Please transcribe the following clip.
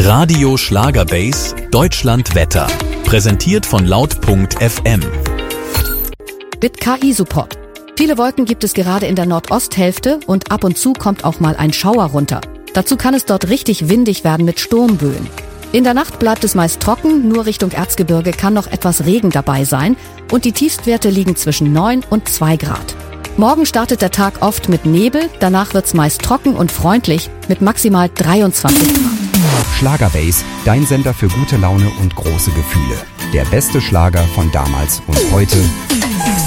Radio Schlagerbase Deutschland Wetter. Präsentiert von Laut.fm. Mit KI-Support. Viele Wolken gibt es gerade in der Nordosthälfte und ab und zu kommt auch mal ein Schauer runter. Dazu kann es dort richtig windig werden mit Sturmböen. In der Nacht bleibt es meist trocken, nur Richtung Erzgebirge kann noch etwas Regen dabei sein und die Tiefstwerte liegen zwischen 9 und 2 Grad. Morgen startet der Tag oft mit Nebel, danach wird's meist trocken und freundlich mit maximal 23 Grad. Schlagerbase, dein Sender für gute Laune und große Gefühle. Der beste Schlager von damals und heute